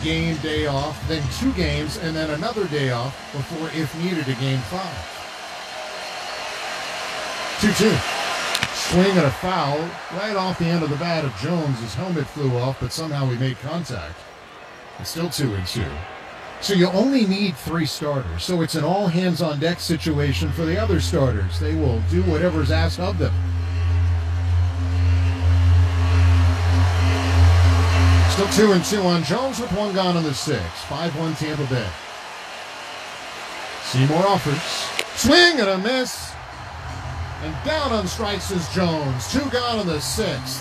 3-game day off, then 2 games, and then another day off before, if needed, a game 5. 2-2. Swing and a foul right off the end of the bat of Jones. His helmet flew off, but somehow he made contact. It's still 2-2. So you only need 3 starters. So it's an all-hands-on-deck situation for the other starters. They will do whatever's asked of them. Still 2-2 on Jones with 1 gone in the 6th. 5-1 Tampa Bay. Seymour offers. Swing and a miss. And down on strikes is Jones. 2 gone in the 6th.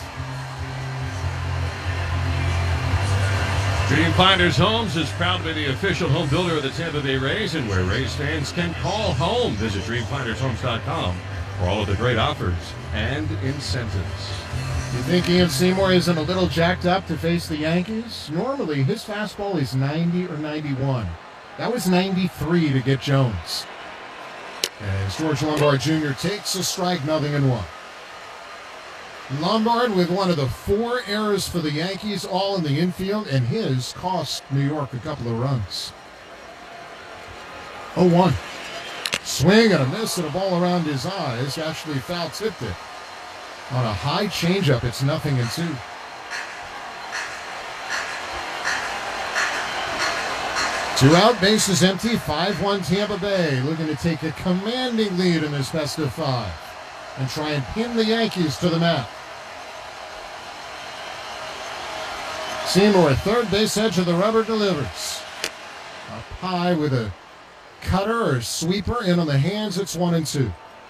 Dreamfinders Homes is proud to be the official home builder of the Tampa Bay Rays, and where Rays fans can call home. Visit DreamfindersHomes.com for all of the great offers and incentives. You think Ian Seymour isn't a little jacked up to face the Yankees? Normally, his fastball is 90 or 91. That was 93 to get Jones. As George Lombard Jr. takes a strike, 0-1. Lombard with one of the 4 errors for the Yankees, all in the infield, and his cost New York a couple of runs. 0-1. Swing and a miss and a ball around his eyes. Actually foul-tipped it. On a high changeup, it's 0-2. Two out, bases empty, 5-1 Tampa Bay, looking to take a commanding lead in this best of 5 and try and pin the Yankees to the mat. Seymour, third base edge of the rubber, delivers. Up high with a cutter or sweeper in on the hands, it's 1-2.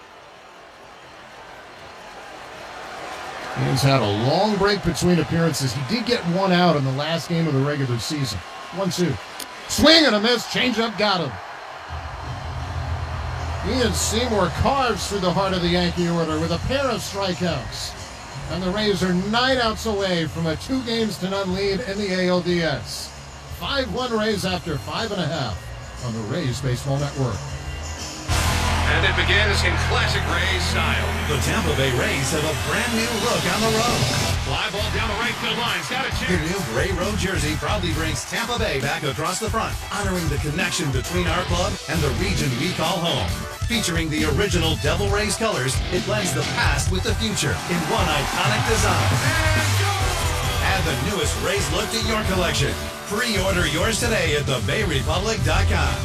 Ian's had a long break between appearances. He did get 1 out in the last game of the regular season. 1-2. Swing and a miss, changeup got him. Ian Seymour carves through the heart of the Yankee order with a pair of strikeouts. And the Rays are 9 outs away from a 2-0 lead in the ALDS. 5-1 Rays after 5.5 on the Rays Baseball Network. And it begins in classic Rays style. The Tampa Bay Rays have a brand new look on the road. Fly ball down the right field line. It's got a The chance. new Gray Road jersey proudly brings Tampa Bay back across the front, honoring the connection between our club and the region we call home. Featuring the original Devil Rays colors, it blends the past with the future in one iconic design. Add the newest Rays look to your collection. Pre-order yours today at thebayrepublic.com.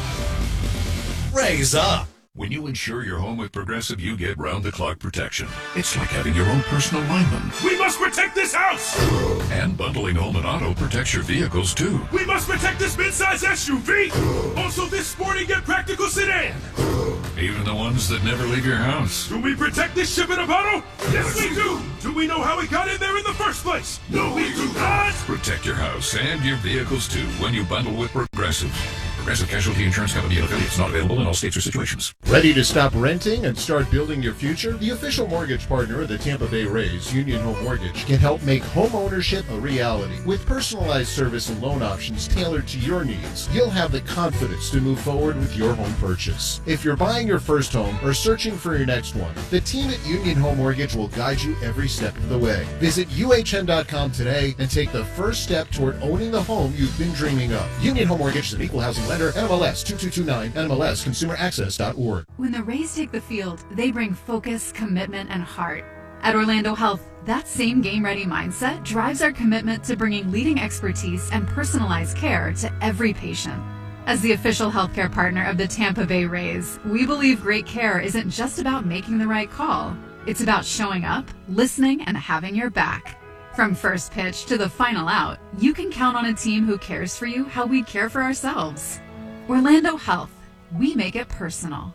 Rays up! When you insure your home with Progressive, you get round-the-clock protection. It's like having your own personal lineman. We must protect this house! And bundling home and auto protects your vehicles, too. We must protect this midsize SUV! Also this sporty yet practical sedan! Even the ones that never leave your house. Do we protect this ship in a bottle? Yes, we do! Do we know how it got in there in the first place? No, we do not! Protect your house and your vehicles, too, when you bundle with Progressive. Progressive Casualty Insurance Company and affiliates, not available in all states or situations. Ready to stop renting and start building your future? The official mortgage partner of the Tampa Bay Rays, Union Home Mortgage, can help make home ownership a reality. With personalized service and loan options tailored to your needs, you'll have the confidence to move forward with your home purchase. If you're buying your first home or searching for your next one, the team at Union Home Mortgage will guide you every step of the way. Visit uhn.com today and take the first step toward owning the home you've been dreaming of. Union Home Mortgage is an equal housing lender. NMLS 2229, NMLSconsumeraccess.org. When the Rays take the field, they bring focus, commitment, and heart. At Orlando Health, that same game-ready mindset drives our commitment to bringing leading expertise and personalized care to every patient. As the official healthcare partner of the Tampa Bay Rays, we believe great care isn't just about making the right call. It's about showing up, listening, and having your back. From first pitch to the final out, you can count on a team who cares for you how we care for ourselves. Orlando Health, we make it personal.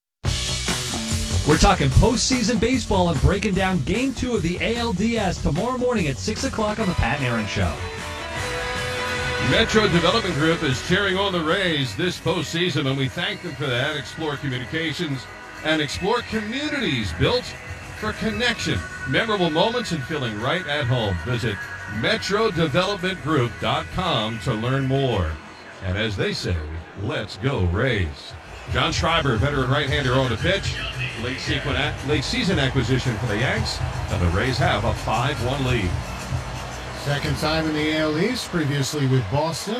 We're talking postseason baseball and breaking down Game 2 of the ALDS tomorrow morning at 6 o'clock on the Pat and Aaron Show. Metro Development Group is cheering on the Rays this postseason, and we thank them for that. Explore Communications and Explore Communities, built for connection, memorable moments, and feeling right at home. Visit MetroDevelopmentGroup.com to learn more. And as they say, let's go Rays. John Schreiber, veteran right-hander on the pitch. Late season acquisition for the Yanks, and the Rays have a 5-1 lead. Second time in the AL East, previously with Boston.